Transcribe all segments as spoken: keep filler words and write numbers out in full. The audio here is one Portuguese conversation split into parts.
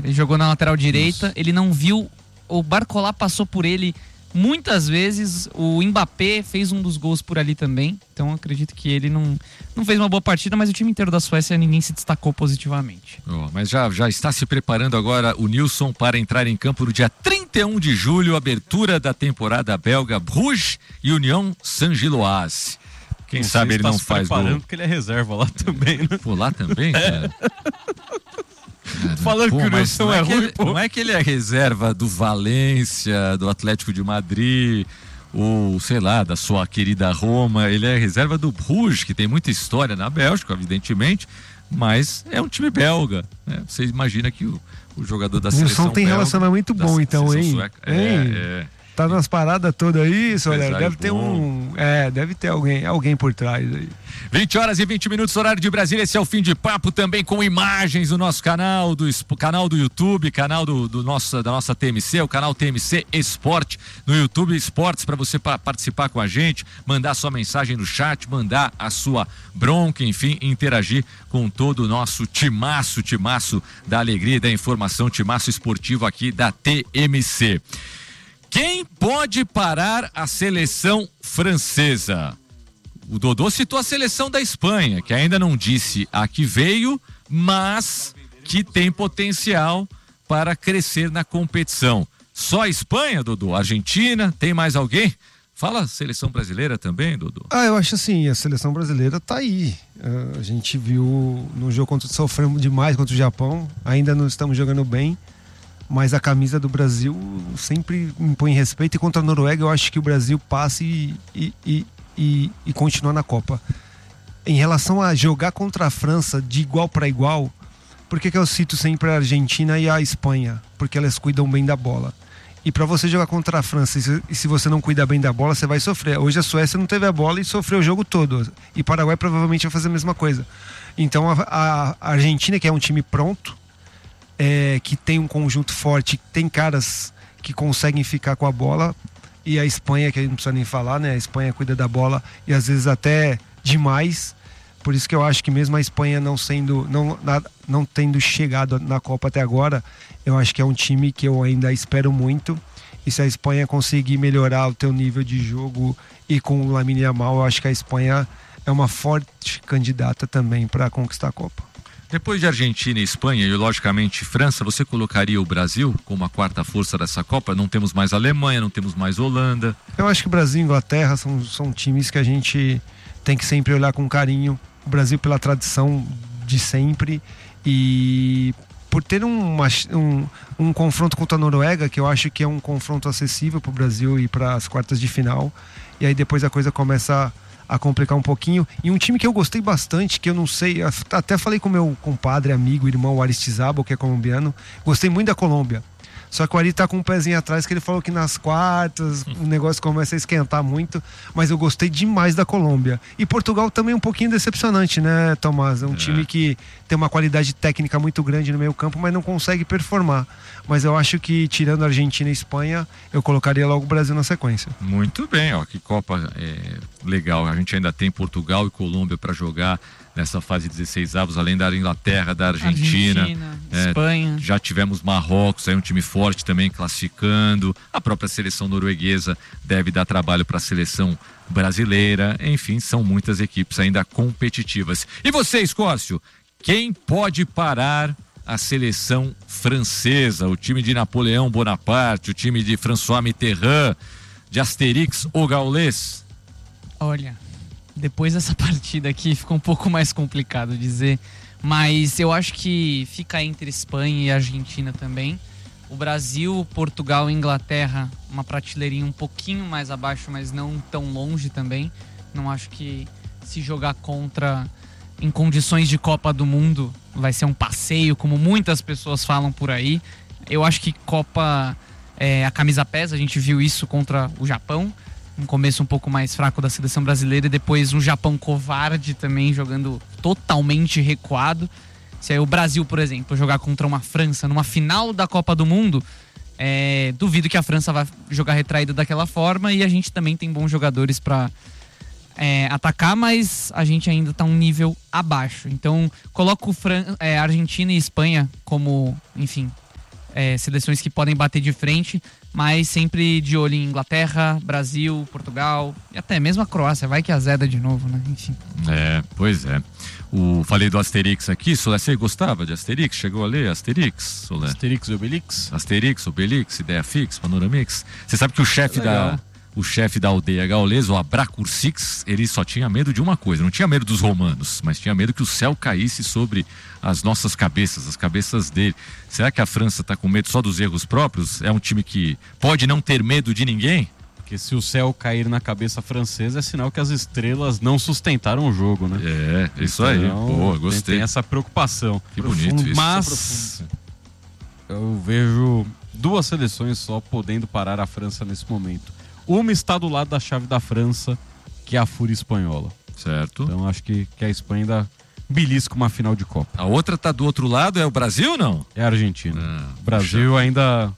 Ele jogou na lateral direita, Isso. ele não viu, o Barcola passou por ele muitas vezes, o Mbappé fez um dos gols por ali também, então acredito que ele não, não fez uma boa partida, mas o time inteiro da Suécia ninguém se destacou positivamente. Oh, mas já, já está se preparando agora o Nilson para entrar em campo no dia trinta e um de julho, abertura da temporada belga, Bruges e União Saint-Gilloise. Quem não sabe ele não faz gol. Porque ele é reserva lá também, né? Pô, lá também, cara? Cara, falando pô, que o Nilson é, é ruim, ele, pô. Não é que ele é reserva do Valência, do Atlético de Madrid, ou sei lá, da sua querida Roma. Ele é reserva do Bruges, que tem muita história na Bélgica, evidentemente, mas é um time belga, né? Você imagina que o, o jogador da seleção Nilson tem belga, relacionamento bom, então, hein? Sueca, é, é. Tá nas paradas todas aí, Soler. Deve ter um. É, deve ter alguém, alguém por trás aí. vinte horas e vinte minutos, horário de Brasília. Esse é o Fim de Papo, também com imagens do nosso canal, do canal do YouTube, canal do, do nossa, da nossa T M C, o canal T M C Esporte no YouTube, Esportes, para você pra participar com a gente, mandar sua mensagem no chat, mandar a sua bronca, enfim, interagir com todo o nosso timaço, timaço da alegria e da informação, timaço esportivo aqui da T M C. Quem pode parar a seleção francesa? O Dodô citou a seleção da Espanha, que ainda não disse a que veio, mas que tem potencial para crescer na competição. Só a Espanha, Dodô? Argentina? Tem mais alguém? Fala seleção brasileira também, Dodô. Ah, eu acho assim, a seleção brasileira tá aí. Uh, a gente viu no jogo contra sofremos demais contra o Japão, ainda não estamos jogando bem. Mas a camisa do Brasil sempre impõe respeito, e contra a Noruega eu acho que o Brasil passa e, e, e, e, e continua na Copa. Em relação a jogar contra a França de igual para igual, por que que eu cito sempre a Argentina e a Espanha? Porque elas cuidam bem da bola. E para você jogar contra a França, e se, e se você não cuidar bem da bola, você vai sofrer. Hoje a Suécia não teve a bola e sofreu o jogo todo. E Paraguai provavelmente vai fazer a mesma coisa. Então a, a Argentina, que é um time pronto, É, que tem um conjunto forte, tem caras que conseguem ficar com a bola, e a Espanha, que a gente não precisa nem falar, né? A Espanha cuida da bola e às vezes até demais. Por isso que eu acho que mesmo a Espanha não sendo, não, na, não tendo chegado na Copa até agora, eu acho que é um time que eu ainda espero muito. E se a Espanha conseguir melhorar o teu nível de jogo e com o Lamine Yamal, eu acho que a Espanha é uma forte candidata também para conquistar a Copa. Depois de Argentina e Espanha e, logicamente, França, você colocaria o Brasil como a quarta força dessa Copa? Não temos mais Alemanha, não temos mais Holanda. Eu acho que o Brasil e Inglaterra são, são times que a gente tem que sempre olhar com carinho. O Brasil pela tradição de sempre e por ter uma, um, um confronto contra a Noruega, que eu acho que é um confronto acessível para o Brasil ir para as quartas de final. E aí depois a coisa começa a a complicar um pouquinho. E um time que eu gostei bastante, que eu não sei, até falei com meu compadre, amigo, irmão Aristizábal, que é colombiano, gostei muito da Colômbia. Só que o Ari tá com um pezinho atrás, que ele falou que nas quartas o negócio começa a esquentar muito, mas eu gostei demais da Colômbia. E Portugal também é um pouquinho decepcionante, né, Tomás? É um é. time que tem uma qualidade técnica muito grande no meio campo, mas não consegue performar. Mas eu acho que, tirando a Argentina e a Espanha, eu colocaria logo o Brasil na sequência. Muito bem, ó, que Copa é, legal. A gente ainda tem Portugal e Colômbia para jogar nessa fase dezesseis avos, além da Inglaterra, da Argentina, Argentina é, Espanha. Já tivemos Marrocos, aí um time forte também classificando. A própria seleção norueguesa deve dar trabalho para a seleção brasileira. Enfim, são muitas equipes ainda competitivas. E você, Escórcio, quem pode parar a seleção francesa? O time de Napoleão Bonaparte, o time de François Mitterrand, de Astérix ou Gaules? Olha, depois dessa partida aqui ficou um pouco mais complicado dizer, mas eu acho que fica entre Espanha e Argentina também. O Brasil, Portugal e Inglaterra, uma prateleirinha um pouquinho mais abaixo, mas não tão longe também. Não acho que se jogar contra em condições de Copa do Mundo vai ser um passeio, como muitas pessoas falam por aí. Eu acho que Copa, é, a camisa pesa, a gente viu isso contra o Japão. Um começo um pouco mais fraco da seleção brasileira e depois um Japão covarde também, jogando totalmente recuado. Se aí o Brasil, por exemplo, jogar contra uma França numa final da Copa do Mundo, é, duvido que a França vá jogar retraída daquela forma, e a gente também tem bons jogadores para é, atacar, mas a gente ainda está um nível abaixo. Então coloco Fran- é, Argentina e Espanha como, enfim, é, seleções que podem bater de frente, mas sempre de olho em Inglaterra, Brasil, Portugal e até mesmo a Croácia. Vai que azeda de novo, né? Enfim. É, pois é. O, falei do Asterix aqui. Solé, você gostava de Asterix? Chegou a ler Asterix, Solé? Asterix e Obelix? Asterix, Obelix, Ideia Fix, Panoramix. Você sabe que o chefe da... O chefe da aldeia gaulesa, o Abracursix, ele só tinha medo de uma coisa, não tinha medo dos romanos, mas tinha medo que o céu caísse sobre as nossas cabeças, as cabeças dele. Será que a França está com medo só dos erros próprios? É um time que pode não ter medo de ninguém? Porque se o céu cair na cabeça francesa, é sinal que as estrelas não sustentaram o jogo, né? É, isso aí. Então, Boa, gostei. Tem essa preocupação. Que bonito isso. Mas eu vejo duas seleções só podendo parar a França nesse momento. Uma está do lado da chave da França, que é a Fúria Espanhola. Certo. Então acho que, que a Espanha ainda belisca uma final de Copa. A outra está do outro lado, é o Brasil ou não? É a Argentina. Ah, o Brasil puxa. ainda...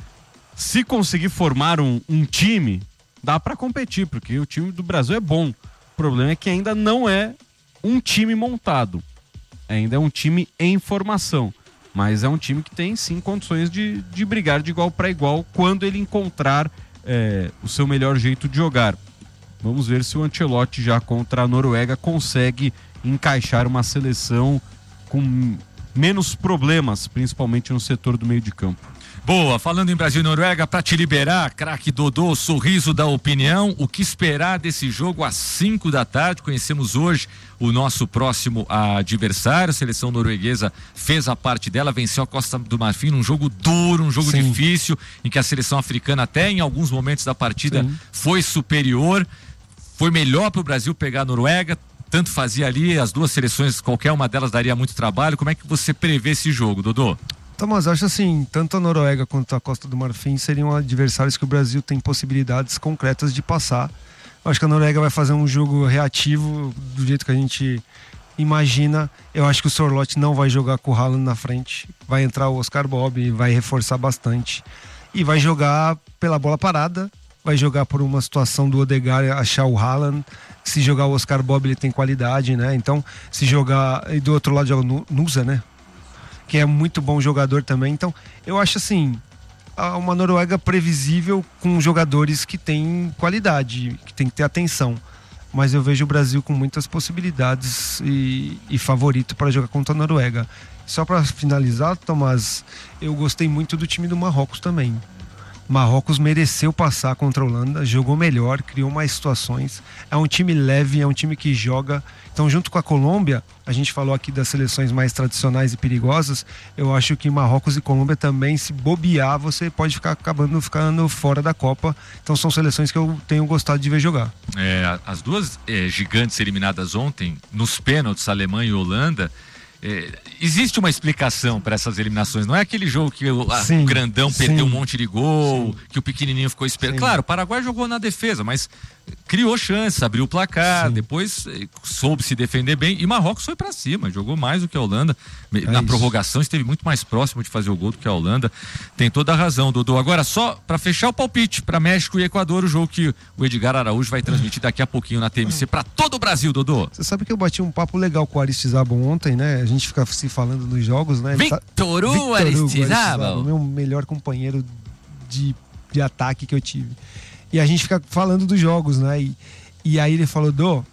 Se conseguir formar um, um time, dá para competir, porque o time do Brasil é bom. O problema é que ainda não é um time montado. Ainda é um time em formação. Mas é um time que tem sim condições de, de brigar de igual para igual quando ele encontrar É, o seu melhor jeito de jogar. Vamos ver se o Ancelotti já contra a Noruega consegue encaixar uma seleção com menos problemas, principalmente no setor do meio de campo. Boa, falando em Brasil e Noruega, para te liberar, craque Dodô, sorriso da opinião, o que esperar desse jogo às cinco da tarde? Conhecemos hoje o nosso próximo adversário, a seleção norueguesa fez a parte dela, venceu a Costa do Marfim num jogo duro, um jogo Sim. difícil, em que a seleção africana até em alguns momentos da partida Sim. foi superior, foi melhor para o Brasil pegar a Noruega, tanto fazia ali, as duas seleções, qualquer uma delas daria muito trabalho. Como é que você prevê esse jogo, Dodô? Thomas, acho assim, tanto a Noruega quanto a Costa do Marfim seriam adversários que o Brasil tem possibilidades concretas de passar. Eu acho que a Noruega vai fazer um jogo reativo do jeito que a gente imagina. Eu acho que o Sorloth não vai jogar com o Haaland na frente. Vai entrar o Oscar Bob e vai reforçar bastante. E vai jogar pela bola parada, vai jogar por uma situação do Odegaard achar o Haaland. Se jogar o Oscar Bob, ele tem qualidade, né? Então, se jogar... E do outro lado joga o Nusa, né? Que é muito bom jogador também. Então, eu acho assim, uma Noruega previsível com jogadores que têm qualidade, que tem que ter atenção. Mas eu vejo o Brasil com muitas possibilidades e, e favorito para jogar contra a Noruega. Só para finalizar, Tomás, eu gostei muito do time do Marrocos também. Marrocos mereceu passar contra a Holanda, jogou melhor, criou mais situações. É um time leve, é um time que joga. Então, junto com a Colômbia, a gente falou aqui das seleções mais tradicionais e perigosas. Eu acho que Marrocos e Colômbia também, se bobear, você pode ficar acabando ficando fora da Copa. Então, são seleções que eu tenho gostado de ver jogar. É, as duas é, gigantes eliminadas ontem, nos pênaltis, Alemanha e Holanda. É, existe uma explicação para essas eliminações, não é aquele jogo que o, a, sim, o grandão sim, perdeu um monte de gol, sim, que o pequenininho ficou esperando. Sim. Claro, o Paraguai jogou na defesa, mas criou chance, abriu o placar, sim, depois soube se defender bem e Marrocos foi para cima, jogou mais do que a Holanda. É na isso. Prorrogação esteve muito mais próximo de fazer o gol do que a Holanda. Tem toda a razão, Dodô. Agora só para fechar o palpite para México e Equador, o jogo que o Edgar Araújo vai transmitir daqui a pouquinho na T M C para todo o Brasil, Dodô. Você sabe que eu bati um papo legal com o Aristizábal ontem, né? A gente fica se falando nos jogos, né? Victor Hugo Aristizábal, meu melhor companheiro de, de ataque que eu tive. E a gente fica falando dos jogos, né? E, e aí ele falou, Dô,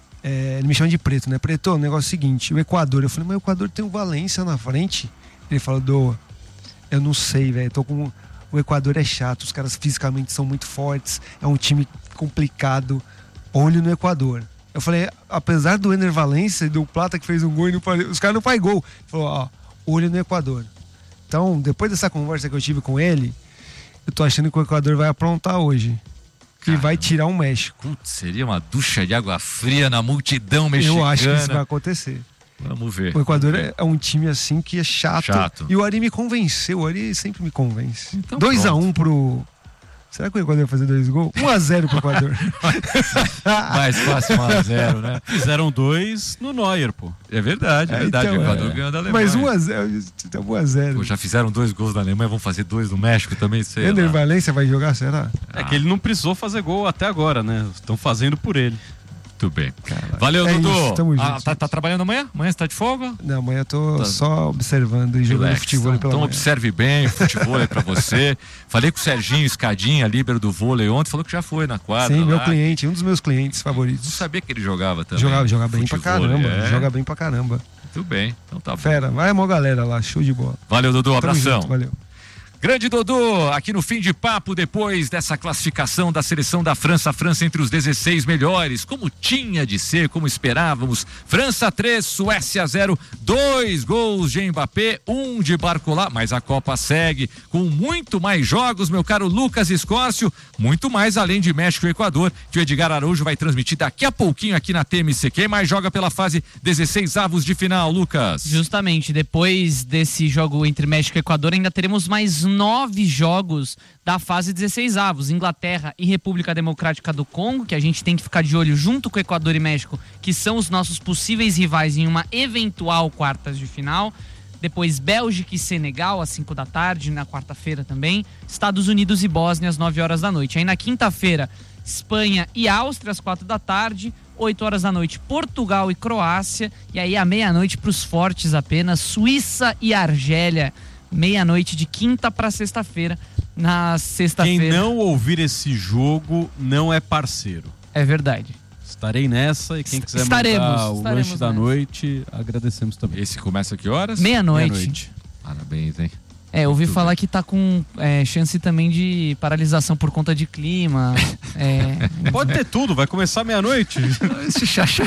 é, ele me chama de Preto, né? Preto, o negócio é o seguinte, o Equador. Eu falei, mas o Equador tem o Valência na frente. Ele falou, Dô, eu não sei, velho. Tô com... O Equador é chato, os caras fisicamente são muito fortes, é um time complicado. Olho no Equador. Eu falei, apesar do Ener Valencia e do Plata que fez um gol e não faz, os caras não fazem gol. Ele falou, ó, olho no Equador. Então, depois dessa conversa que eu tive com ele, eu tô achando que o Equador vai aprontar hoje. E vai tirar o México. Putz, seria uma ducha de água fria na multidão mexicana. Eu acho que isso vai acontecer. Vamos ver. O Equador é, é um time assim que é chato. chato. E o Ari me convenceu. O Ari sempre me convence. Então, dois a um pro... Será que o Equador vai fazer dois gols? um a zero pro Equador. Mais fácil, um a zero, né? Fizeram dois no Neuer, pô. É verdade, é, é verdade. Então, o Equador é. ganhou da Alemanha. Mas um a zero, um a zero. Pô, já fizeram dois gols da Alemanha, vão fazer dois no México também, sei Ener lá. Valencia vai jogar, será? É ah. que ele não precisou fazer gol até agora, né? Estão fazendo por ele. Muito bem. Valeu, É Dudu. isso, tamo Ah, junto. tá, tá trabalhando amanhã? Amanhã você tá de folga? Não, amanhã eu tô Tá. só observando e jogando Relax. futebol Então, pela então manhã. observe bem o futebol aí pra você. Falei com o Serginho Escadinha, líbero do vôlei ontem, falou que já foi na quadra. Sim, meu lá. cliente, um dos meus clientes Não favoritos. sabia que ele jogava também. Jogava, joga bem pra Futevôlei, caramba. é. Joga bem pra caramba. Muito bem, então tá bom. Fera, vai a mó galera lá, show de bola. Valeu, Dudu, Tamo abração. junto, valeu. Grande Dodô, aqui no Fim de Papo, depois dessa classificação da seleção da França, a França entre os dezesseis melhores, como tinha de ser, como esperávamos. França três, Suécia zero, dois gols de Mbappé, um de Barcola, mas a Copa segue com muito mais jogos, meu caro Lucas Escócio, muito mais além de México e Equador, que o Edgar Araújo vai transmitir daqui a pouquinho aqui na T M C. Quem mais joga pela fase dezesseis avos de final, Lucas? Justamente, depois desse jogo entre México e Equador, ainda teremos mais nove jogos da fase dezesseis avos. Inglaterra e República Democrática do Congo, que a gente tem que ficar de olho junto com Equador e México, que são os nossos possíveis rivais em uma eventual quartas de final. Depois Bélgica e Senegal, às cinco da tarde, na quarta-feira também. Estados Unidos e Bósnia, às nove horas da noite. Aí na quinta-feira, Espanha e Áustria, às quatro da tarde. oito horas da noite, Portugal e Croácia. E aí à meia-noite, para os fortes apenas, Suíça e Argélia. Meia-noite de quinta para sexta-feira. Na sexta-feira. Quem não ouvir esse jogo não é parceiro. É verdade. Estarei nessa e quem quiser Estaremos, mandar o estaremos lanche da nessa. noite, agradecemos também. Esse começa que horas? Meia-noite. Meia-noite. Parabéns, hein? É, ouvi Muito falar bem. que tá com é, chance também de paralisação por conta de clima. É, Pode ter tudo, vai começar meia-noite. Esse chachá.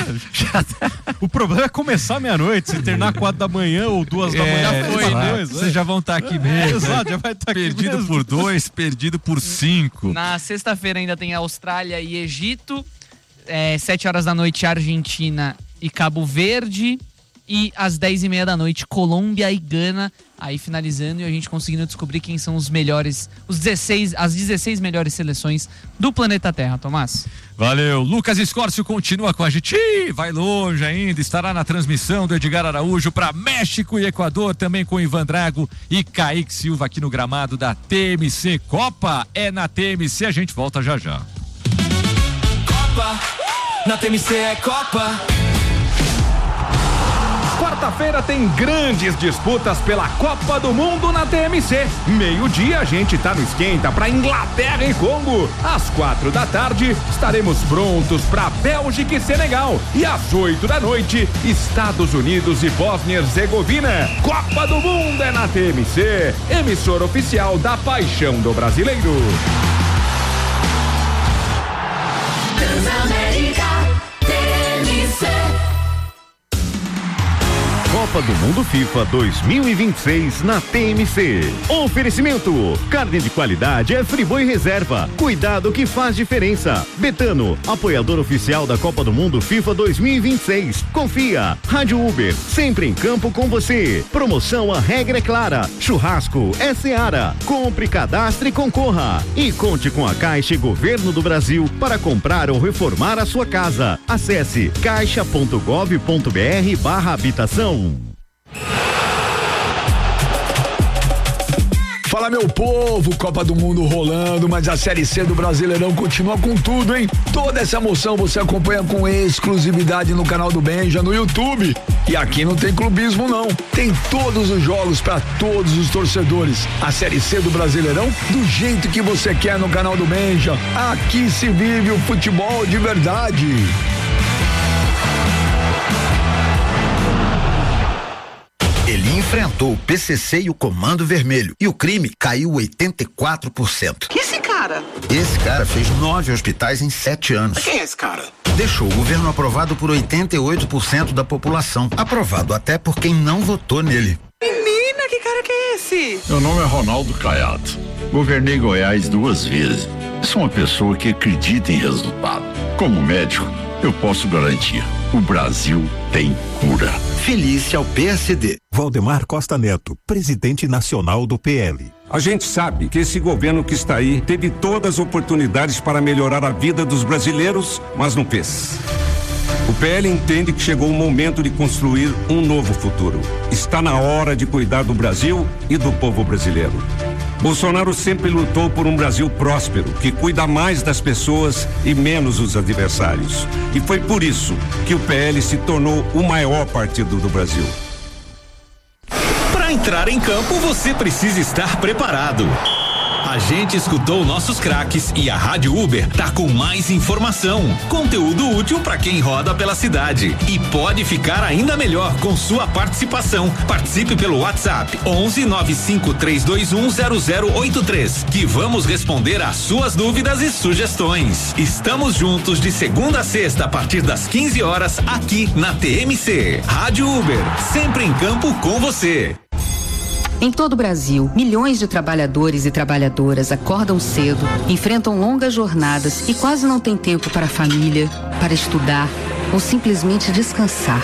O problema é começar meia-noite, se terminar quatro da manhã ou duas da manhã. É, foi, exato. né? Vocês já vão estar aqui É, mesmo. exato, já vai estar aqui Perdido mesmo. por dois, perdido por cinco. Na sexta-feira ainda tem Austrália e Egito. É, sete horas da noite, Argentina e Cabo Verde. E às dez e meia da noite, Colômbia e Gana. Aí finalizando e a gente conseguindo descobrir quem são os melhores, os dezesseis, as dezesseis melhores seleções do planeta Terra, Tomás. Valeu. Lucas Escórcio continua com a gente. Ih, vai longe ainda. Estará na transmissão do Edgar Araújo para México e Equador, também com Ivan Drago e Kaique Silva aqui no gramado da T M C. Copa é na T M C. A gente volta já já. Copa, na T M C é Copa. Quarta-feira tem grandes disputas pela Copa do Mundo na T M C. Meio-dia a gente tá no esquenta pra Inglaterra e Congo. Às quatro da tarde estaremos prontos pra Bélgica e Senegal. E às oito da noite, Estados Unidos e Bósnia e Herzegovina. Copa do Mundo é na T M C, emissora oficial da paixão do brasileiro. Transamérica T M C. Copa do Mundo FIFA dois mil e vinte e seis na T M C. Oferecimento: carne de qualidade é Friboi Reserva. Cuidado que faz diferença. Betano, apoiador oficial da Copa do Mundo FIFA dois mil e vinte e seis. Confia. Rádio Uber, sempre em campo com você. Promoção A Regra é Clara. Churrasco é Seara. Compre, cadastre e concorra. E conte com a Caixa e Governo do Brasil para comprar ou reformar a sua casa. Acesse caixa ponto gov ponto br barra habitação. Fala, meu povo, Copa do Mundo rolando, mas a Série C do Brasileirão continua com tudo, hein? Toda essa emoção você acompanha com exclusividade no canal do Benja, no YouTube. E aqui não tem clubismo, não. Tem todos os jogos para todos os torcedores. A Série C do Brasileirão do jeito que você quer no canal do Benja. Aqui se vive o futebol de verdade. Ele enfrentou o P C C e o Comando Vermelho e o crime caiu oitenta e quatro por cento. E esse cara? Esse cara fez nove hospitais em sete anos. Quem é esse cara? Deixou o governo aprovado por oitenta e oito por cento da população. Aprovado até por quem não votou nele. Menina, que cara que é esse? Meu nome é Ronaldo Caiado. Governei Goiás duas vezes. Sou uma pessoa que acredita em resultado. Como médico, eu posso garantir: o Brasil tem cura. Felícia ao P S D. Valdemar Costa Neto, presidente nacional do P L. A gente sabe que esse governo que está aí teve todas as oportunidades para melhorar a vida dos brasileiros, mas não fez. O P L entende que chegou o momento de construir um novo futuro. Está na hora de cuidar do Brasil e do povo brasileiro. Bolsonaro sempre lutou por um Brasil próspero, que cuida mais das pessoas e menos dos adversários. E foi por isso que o P L se tornou o maior partido do Brasil. Para entrar em campo, você precisa estar preparado. A gente escutou nossos craques e a Rádio Uber tá com mais informação, conteúdo útil para quem roda pela cidade e pode ficar ainda melhor com sua participação. Participe pelo WhatsApp onze nove cinco três dois um zero zero oito três, que vamos responder às suas dúvidas e sugestões. Estamos juntos de segunda a sexta a partir das quinze horas aqui na T M C. Rádio Uber, sempre em campo com você. Em todo o Brasil, milhões de trabalhadores e trabalhadoras acordam cedo, enfrentam longas jornadas e quase não têm tempo para a família, para estudar ou simplesmente descansar.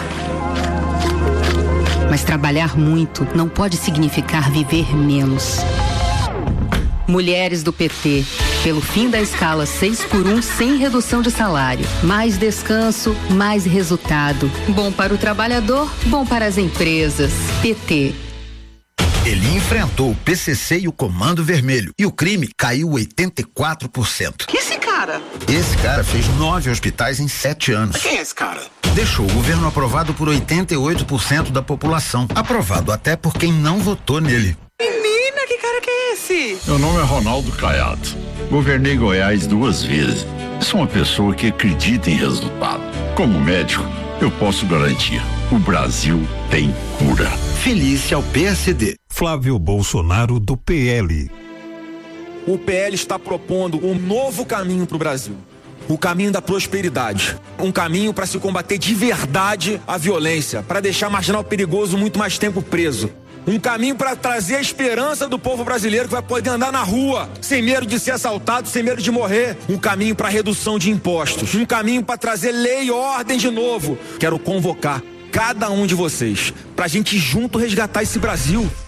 Mas trabalhar muito não pode significar viver menos. Mulheres do P T, pelo fim da escala seis por um sem redução de salário. Mais descanso, mais resultado. Bom para o trabalhador, bom para as empresas. P T. Ele enfrentou o P C C e o Comando Vermelho e o crime caiu oitenta e quatro por cento. Que esse cara? Esse cara fez nove hospitais em sete anos. Quem é esse cara? Deixou o governo aprovado por oitenta e oito por cento da população. Aprovado até por quem não votou nele. Menina, que cara que é esse? Meu nome é Ronaldo Caiado. Governei Goiás duas vezes. Sou uma pessoa que acredita em resultado. Como médico, eu posso garantir: o Brasil tem cura. Felícia ao P S D. Flávio Bolsonaro do P L. O P L está propondo um novo caminho para o Brasil. O caminho da prosperidade. Um caminho para se combater de verdade a violência, para deixar marginal perigoso muito mais tempo preso. Um caminho para trazer a esperança do povo brasileiro que vai poder andar na rua, sem medo de ser assaltado, sem medo de morrer. Um caminho para redução de impostos. Um caminho para trazer lei e ordem de novo. Quero convocar cada um de vocês pra gente junto resgatar esse Brasil.